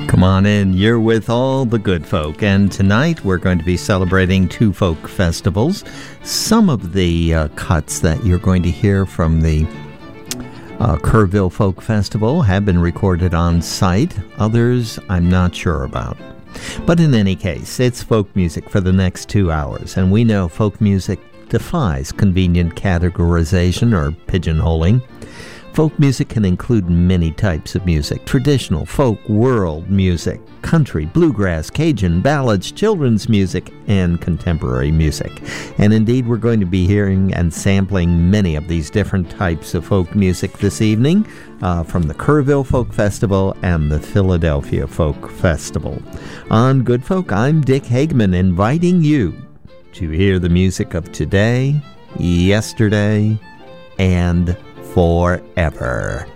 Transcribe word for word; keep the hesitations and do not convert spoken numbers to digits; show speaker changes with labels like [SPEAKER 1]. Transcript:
[SPEAKER 1] Come on in, you're with all the good folk, and tonight we're going to be celebrating two folk festivals. Some of the uh, cuts that you're going to hear from the uh, Kerrville Folk Festival have been recorded on site. Others I'm not sure about. But in any case, it's folk music for the next two hours, and we know folk music defies convenient categorization or pigeonholing. Folk music can include many types of music: traditional, folk, world music, country, bluegrass, Cajun, ballads, children's music, and contemporary music. And indeed, we're going to be hearing and sampling many of these different types of folk music this evening uh, from the Kerrville Folk Festival and the Philadelphia Folk Festival. On Good Folk, I'm Dick Hagman, inviting you to hear the music of today, yesterday, and forever.